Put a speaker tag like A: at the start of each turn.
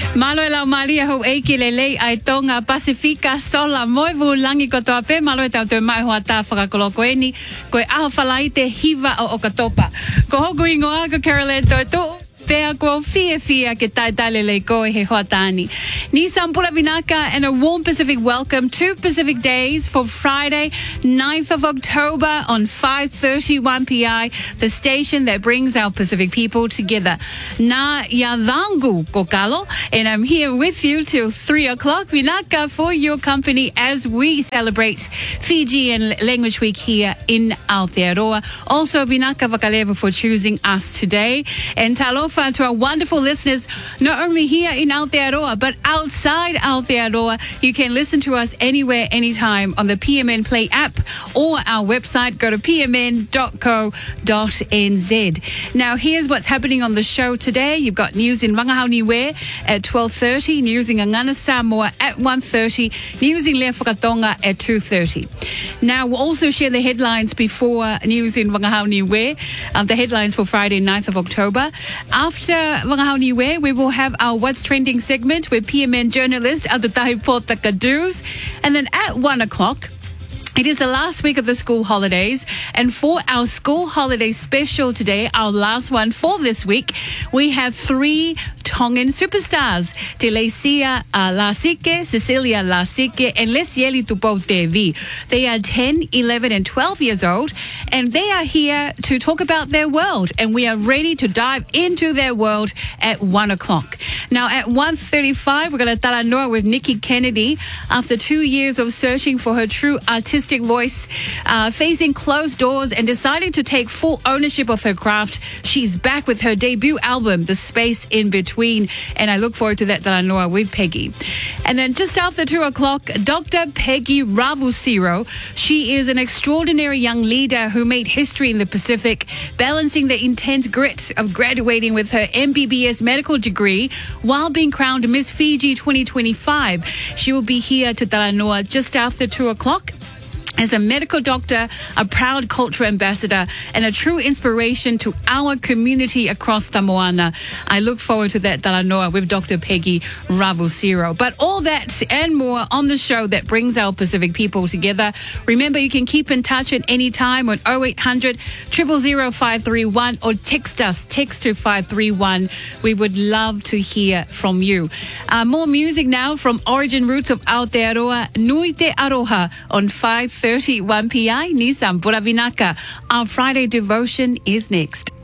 A: Malo e lau malia ho eiki lelei ai tonga Pasifika sola moi vulangi kotoa pe malo e tau te mai hoa tā whakakoloko eni koe aho whalai te hiva o Okatopa. Ko hoku ingoa ko Caroline Toto. Pea ko fia ke tai lelei koe he hoa tāni. Nissan Pura Vinaka and a warm Pacific welcome to Pacific Days for Friday, 9th of October on 5:31 PI, the station that brings our Pacific people together. Na Yadangu Kokalo, and I'm here with you till 3 o'clock. Vinaka for your company as we celebrate Fijian Language Week here in Aotearoa. Also, Vinaka Vakalevu for choosing us today. And talofa to our wonderful listeners, not only here in Aotearoa, but outside Aotearoa. You can listen to us anywhere, anytime on the PMN Play app or our website. Go to pmn.co.nz. Now, here's what's happening on the show today. You've got news in Wangahau-Niue at 12:30, news in Ngana Samoa at 1:30, news in Lea Whakatonga at 2:30. Now, we'll also share the headlines before news in Wangahau-Niue, the headlines for Friday, 9th of October. After Wangahau-Niue, we will have our What's Trending segment with PMN journalist Adatahi Potakadus. And then at 1 o'clock, it is the last week of the school holidays, and for our school holiday special today, our last one for this week, we have 3 Tongan superstars, Telesia Lasike, Cecilia Lasike, and Lesieli Tupotevi. They are 10, 11, and 12 years old, and they are here to talk about their world, and we are ready to dive into their world at 1 o'clock. Now, at 1:35, we're going to talanoa with Nikki Kennedy after 2 years of searching for her true artistic voice, facing closed doors and deciding to take full ownership of her craft. She's back with her debut album, The Space in Between, and I look forward to that talanoa with Peggy. And then just after 2 o'clock, Dr. Peggy Ravusiro. She is an extraordinary young leader who made history in the Pacific, balancing the intense grit of graduating with her MBBS medical degree while being crowned Miss Fiji 2025. She will be here to talanoa just after 2 o'clock. As a medical doctor, a proud culture ambassador, and a true inspiration to our community across Tamoana. I look forward to that talanoa with Dr. Peggy Ravusiro. But all that and more on the show that brings our Pacific people together. Remember, you can keep in touch at any time on 0800 000 531 or text us, text to 531. We would love to hear from you. More music now from Origin Roots of Aotearoa, Nui Te Aroha on 5:31 PI, Nissan Pura Vinaka. Our Friday devotion is next.